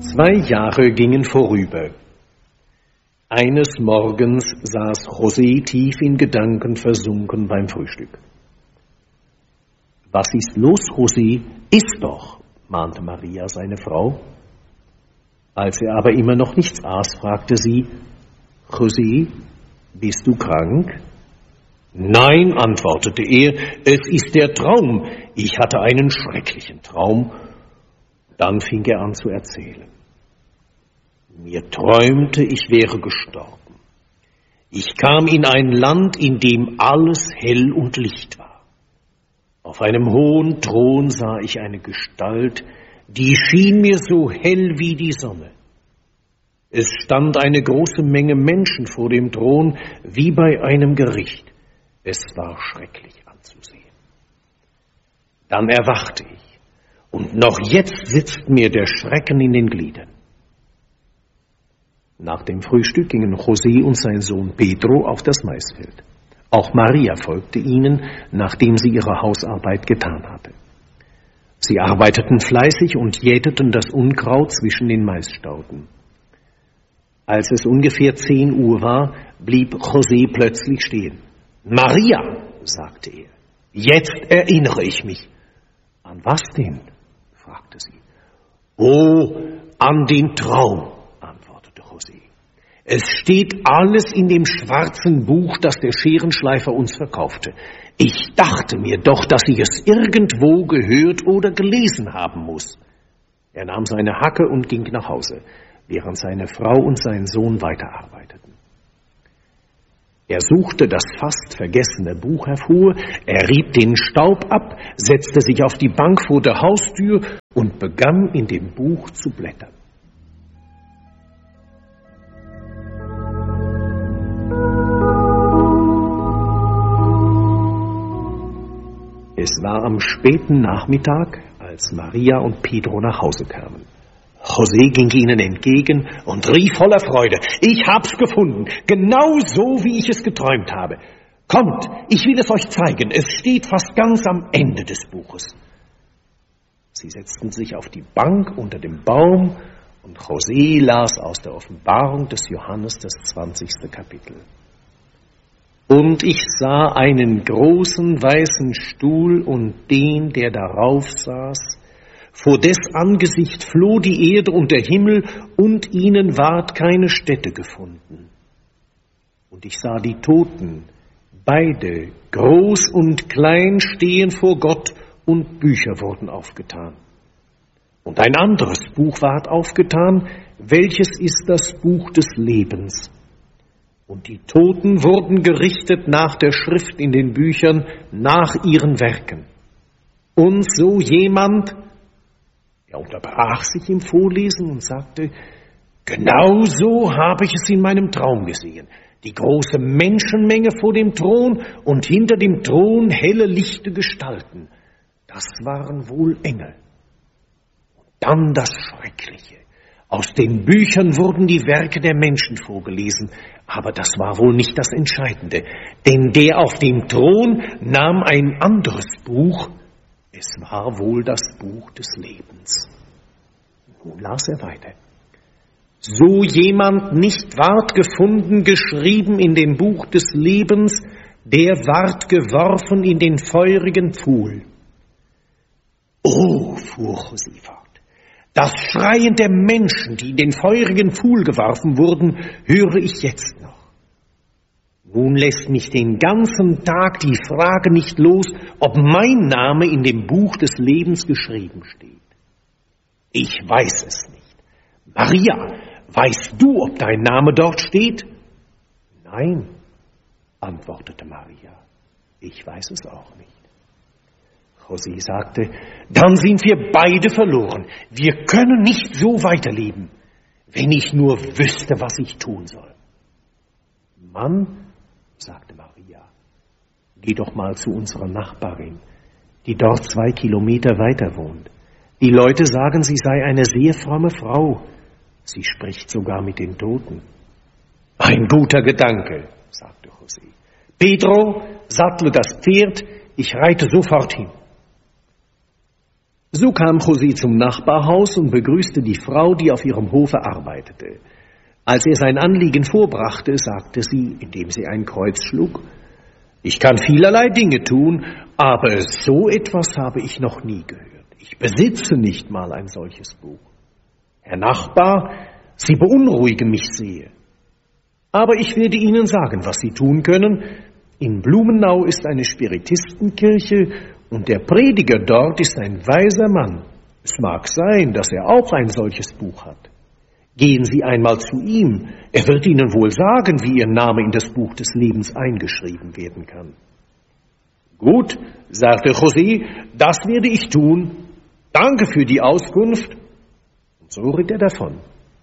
2 Jahre gingen vorüber. Eines Morgens saß José tief in Gedanken versunken beim Frühstück. »Was ist los, José? Iss doch«, mahnte Maria seine Frau. Als er aber immer noch nichts aß, fragte sie, »José, bist du krank?« »Nein«, antwortete er, »es ist der Traum. Ich hatte einen schrecklichen Traum.« Dann fing er an zu erzählen. »Mir träumte, ich wäre gestorben. Ich kam in ein Land, in dem alles hell und Licht war. Auf einem hohen Thron sah ich eine Gestalt, die schien mir so hell wie die Sonne. Es stand eine große Menge Menschen vor dem Thron, wie bei einem Gericht. Es war schrecklich anzusehen. Dann erwachte ich, und noch jetzt sitzt mir der Schrecken in den Gliedern.« Nach dem Frühstück gingen José und sein Sohn Pedro auf das Maisfeld. Auch Maria folgte ihnen, nachdem sie ihre Hausarbeit getan hatte. Sie arbeiteten fleißig und jäteten das Unkraut zwischen den Maisstauden. Als es ungefähr 10 Uhr war, blieb José plötzlich stehen. »Maria«, sagte er, »jetzt erinnere ich mich.« »An was denn?« fragte sie. »Oh, an den Traum«, antwortete José. »Es steht alles in dem schwarzen Buch, das der Scherenschleifer uns verkaufte. Ich dachte mir doch, dass ich es irgendwo gehört oder gelesen haben muss.« Er nahm seine Hacke und ging nach Hause, während seine Frau und sein Sohn weiterarbeiteten. Er suchte das fast vergessene Buch hervor, er rieb den Staub ab, setzte sich auf die Bank vor der Haustür und begann in dem Buch zu blättern. Es war am späten Nachmittag, als Maria und Pedro nach Hause kamen. José ging ihnen entgegen und rief voller Freude, »Ich hab's gefunden, genau so, wie ich es geträumt habe. Kommt, ich will es euch zeigen, es steht fast ganz am Ende des Buches.« Sie setzten sich auf die Bank unter dem Baum und José las aus der Offenbarung des Johannes das 20. Kapitel. »Und ich sah einen großen weißen Stuhl und den, der darauf saß. Vor des Angesicht floh die Erde und der Himmel, und ihnen ward keine Stätte gefunden. Und ich sah die Toten, beide, groß und klein, stehen vor Gott, und Bücher wurden aufgetan. Und ein anderes Buch ward aufgetan, welches ist das Buch des Lebens. Und die Toten wurden gerichtet nach der Schrift in den Büchern, nach ihren Werken. Und so jemand...« Er unterbrach sich im Vorlesen und sagte, »Genau so habe ich es in meinem Traum gesehen. Die große Menschenmenge vor dem Thron und hinter dem Thron helle, lichte Gestalten. Das waren wohl Engel. Und dann das Schreckliche. Aus den Büchern wurden die Werke der Menschen vorgelesen, aber das war wohl nicht das Entscheidende. Denn der auf dem Thron nahm ein anderes Buch. Es war wohl das Buch des Lebens.« Nun las er weiter. »So jemand nicht ward gefunden, geschrieben in dem Buch des Lebens, der ward geworfen in den feurigen Pfuhl.« »Oh«, fuhr José fort, »das Schreien der Menschen, die in den feurigen Pfuhl geworfen wurden, höre ich jetzt noch. Nun lässt mich den ganzen Tag die Frage nicht los, ob mein Name in dem Buch des Lebens geschrieben steht. Ich weiß es nicht. Maria, weißt du, ob dein Name dort steht?« »Nein«, antwortete Maria, ‹ich weiß es auch nicht.› José sagte, »Dann sind wir beide verloren. Wir können nicht so weiterleben. Wenn ich nur wüsste, was ich tun soll.« »Mann«, sagte Maria, »geh doch mal zu unserer Nachbarin, die dort 2 Kilometer weiter wohnt. Die Leute sagen, sie sei eine sehr fromme Frau. Sie spricht sogar mit den Toten.« »Ein guter Gedanke«, sagte José. »Pedro, sattle das Pferd, ich reite sofort hin.« So kam José zum Nachbarhaus und begrüßte die Frau, die auf ihrem Hofe arbeitete. Als er sein Anliegen vorbrachte, sagte sie, indem sie ein Kreuz schlug: »Ich kann vielerlei Dinge tun, aber so etwas habe ich noch nie gehört. Ich besitze nicht mal ein solches Buch. Herr Nachbar, Sie beunruhigen mich sehr. Aber ich werde Ihnen sagen, was Sie tun können. In Blumenau ist eine Spiritistenkirche und der Prediger dort ist ein weiser Mann. Es mag sein, dass er auch ein solches Buch hat. Gehen Sie einmal zu ihm. Er wird Ihnen wohl sagen, wie Ihr Name in das Buch des Lebens eingeschrieben werden kann.« »Gut«, sagte José, »das werde ich tun. Danke für die Auskunft.« Und so ritt er davon.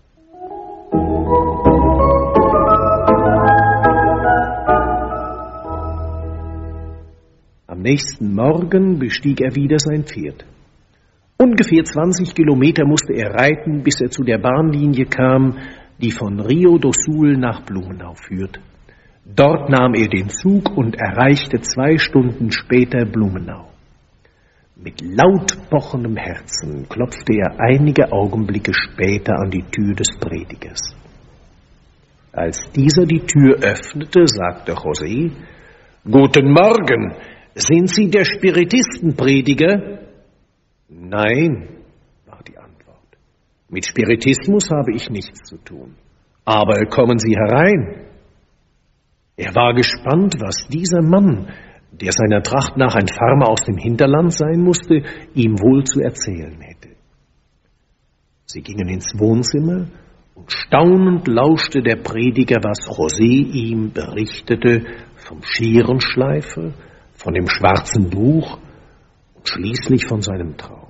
Am nächsten Morgen bestieg er wieder sein Pferd. Ungefähr 20 Kilometer musste er reiten, bis er zu der Bahnlinie kam, die von Rio do Sul nach Blumenau führt. Dort nahm er den Zug und erreichte 2 Stunden später Blumenau. Mit laut pochendem Herzen klopfte er einige Augenblicke später an die Tür des Predigers. Als dieser die Tür öffnete, sagte José: »Guten Morgen, sind Sie der Spiritistenprediger?« »Nein«, war die Antwort. »Mit Spiritismus habe ich nichts zu tun. Aber kommen Sie herein.« Er war gespannt, was dieser Mann, der seiner Tracht nach ein Farmer aus dem Hinterland sein musste, ihm wohl zu erzählen hätte. Sie gingen ins Wohnzimmer, und staunend lauschte der Prediger, was José ihm berichtete vom Scherenschleifer, von dem schwarzen Buch und schließlich von seinem Traum.